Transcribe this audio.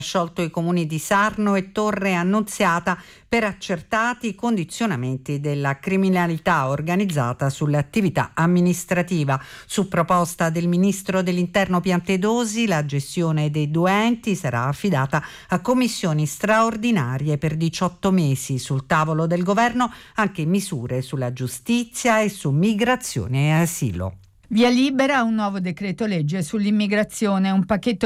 sciolto i comuni di Sarno e Torre Annunziata per accertati condizionamenti della criminalità organizzata sull'attività amministrativa. Su proposta del ministro dell'Interno Piantedosi, la gestione dei due enti sarà affidata a commissioni straordinarie per 18 mesi. Sul tavolo del governo anche misure sulla giustizia e su migrazione e asilo. Via libera a un nuovo decreto legge sull'immigrazione, un pacchetto